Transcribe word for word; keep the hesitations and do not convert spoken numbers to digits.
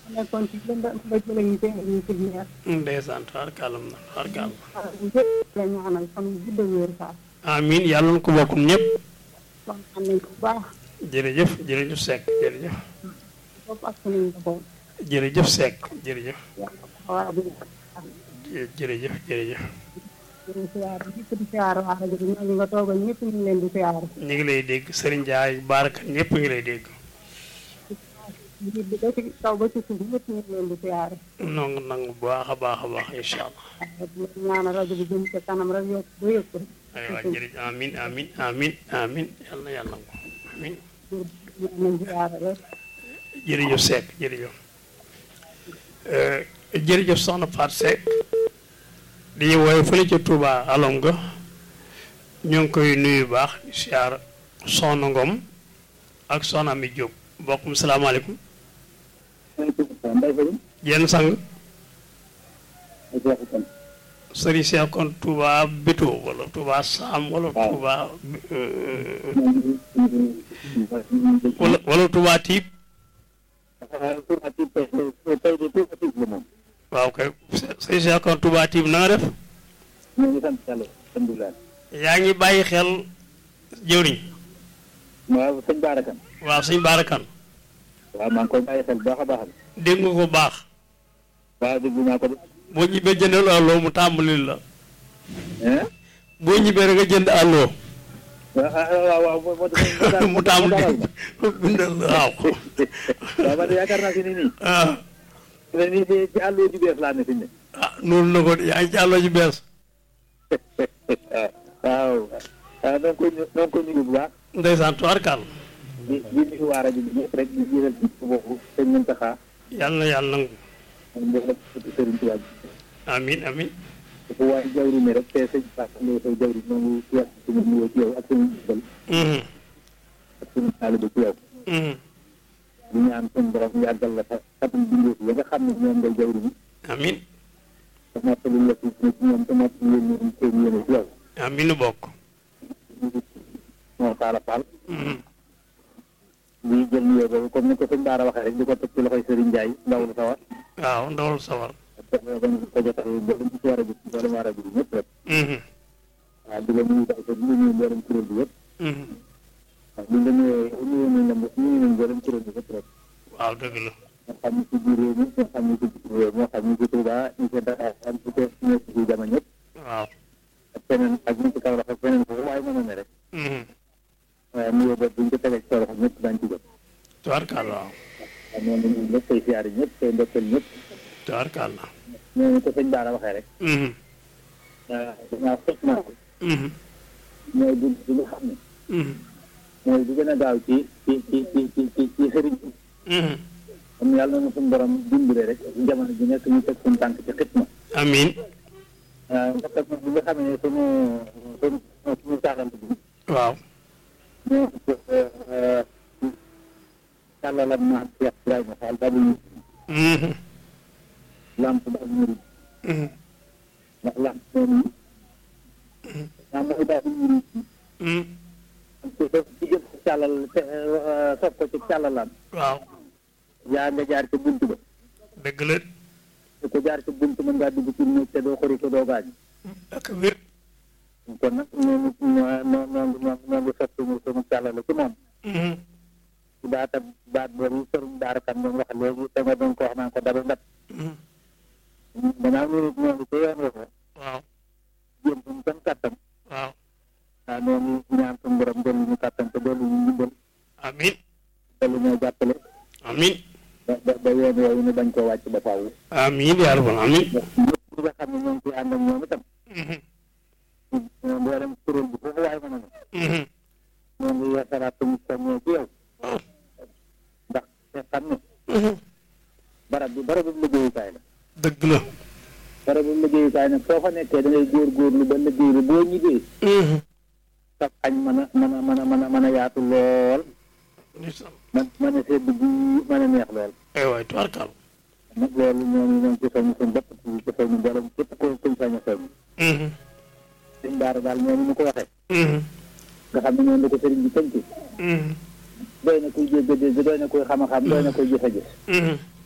nekkoon ci lëndëm ba jëlee ñu teel ñu ci leer. ndeysaan tabarkàlla tabarkàlla. waaw ñëpp la ñaanal fan yu gudd ak wér saa. amiin yàlla na ko bokk ñëpp. kontaan nañ ko bu baax. jërëjëf jërëjëf Seck jërëjëf. bopp ak suñu njaboot. jërëjëf Seck jërëjëf. yàlla ko xawaar bi. jërëjëf jërëjëf. di siyaar ñëpp di siyaar waa rajo bi ñooñu nga toogal ñëpp ñu ngi leen di siyaar. ñu ngi lay dégg Serigne Ndiaye Baraka ñëpp ngi lay dégg. njiit bi ba ci kaw ba ci suuf ñëpp ñu ngi leen di siyaar. nangu nangu bu baax a baax a baax incha allah. waaw ñaanal rajo bi jëm ca kanam rek yokk ba yëg ko. aywa jërëjëf amiin amiin amiin amiin yal na yàlla nangu amiin. nañ siyaar rek. jërëjëf Seck jërëjëf. jërëjëf soxna Fatou Seck. di woowee fële ca Touba alom ga ñoo ngi koy nuyu baax siyaar soxna Ngom ak soxna Ami Diop bokkum salaamaaleykum jenn sang sëriñ Cheikh kon Touba Béto wala Touba Sam wala Touba wala wala Touba Tiib waaw kay sëñ Cheikh kon Touba Tiib na nga def yaa ngi bàyyi xel jëwriñ waaw sëñ Baarakan waaw sëñ Baarakan waaw maa ngi koy bàyyi xel baax a baax dégg nga ko baax waaw dégg naa ko de boo ñibbee jëndal àlloo mu tàmbalil la boo ñibbee rek nga jënd àlloo waaw waaw mu tàmbali bindal waaw waaw man yaakaar naa si ni nii ah nii ci àlloo ji bees laa ne fi ne ah noonu na ko yaa ngi ci àlloo ji bees waaw waaw donc donc ñu ngi bu baax ndeysaan tubaarkàll di di nuyu waa rajo bi ñëpp rek di jiital ci boobu sëñ Muntaxa yàlla na yàlla nangu am mboolem sëriñ Tuubaa amin amin dafa waaye jawri ne rek te sëñ Fass Ndeye Sow jawri ñoo ngi wax suñu nuyoo ci yow ak suñu jibal ak suñu taalibe ci yow di ñaan suñu borom yàggal la sax xatum bindee yi nga xam ne ñoom ngay jawri ni amin te mottali la ci ñoom te mottali yéen ñi seen yéene ci yow amin nu bokk moo taala Fall di jël nuyoo boobu comme ni ko sëñ Baara waxee rek di ko teg ci loxoy Serigne Ndiaye ndaw lu sawar waaw ndawal sawar dañ ko jotal mboolem ci war a bi mboolem war a bi ñëpp rek waaw di la nuyu daal ko di la nuyu mboolem kuréel bi yëpp waaw buñ la nuyoo nuyoo nañ la nuyu nañ mboolem kuréel bi yëpp rek waaw dëgg la moo xam ni ci biir réew mi moo xam ni ci biir réew moo xam ni ci Touba ñi ci Dakar am ci ko ñëpp ci jamono ñëpp waaw ak feneen ak ñi ci Kaolack ak feneen foofu waaye mën na ne rek waaye nuyoo boobu buñ ko tegee ci loxo ñëpp dañ ci jot tubaarkàll waaw waaw noonu la ñuy ñëpp tey siyaari ñëpp tey ndokkeel ñëpp tubaarkàll noonu ko sëñ Baara waxee rek waaw danaa fekk naa ko mooy bu bi nga xam ne mooy bu gën a gaaw ci ci ci ci ci ci ci sëriñ bi am yàlla na suñu borom dimbale rek jamono ji nekk ñu teg suñu tànk ci xitma amin waaw ndax kat bi nga xam ne suñu suñu suñu tàllal bi waaw ñoo tàllalam maam Cheikh Ibrahima Fall dabu ñu lamp daal murid ndax lamp moom daa mooy daal murid ci jëm ci càllal sof ko ci càllalam waaw yaa nga jaar ca bunt ba dëgg la su ko jaar ca bunt mën ngaa dugg ci néeg te doo xori ko doo gaañ ak wér kon nag noonu noonu noonu noonu sof suñu suñu càllala ci moom ci baata baat boobu sëriñ Daara Kan doon wax léegi te nga doon ko wax naan ko dabe ndat danaa ñunu ñoonu ci yoon woo waaw jéem suñu seen kàttan waaw waaw noonu ñaan suñu borom dolli ñu kàttan te dolli ñu ndimbal amin dolli ñoo jàppale amin ba ba ba yoon yooyu ñu bañ koo wàcc ba faaw amin yaa rabbal amin ñi nga xam ne ñoo ngi ciy ànd ak ñoom itam mboolem kuréel bi foofu waaye mën a ne ñoo ngi yeesalaat suñu soññee ci yow ndax nga xam ne barab bi barabu liggéeyukaay la dëgg la barabu liggéeyukaay nag soo fa nekkee da ngay góorgóorlu ba liggéey bi boo ñibbee sax añ mën a mën a mën a mën a mën a yaatu lool man mën a sedd bi mën a neex lool ay waay tubaarkàll nag loolu ñoom ñoo ngi ci soññ suñu bopp ci soññ borom képp ko kuñ sañ a soññ suñ daara daal ñoom ñu ko waxee nga xam ne ñoom la ko sëriñ bi tënk doy na kuy jégg dégg doy na kuy xam a xam doy na kuy gis a gis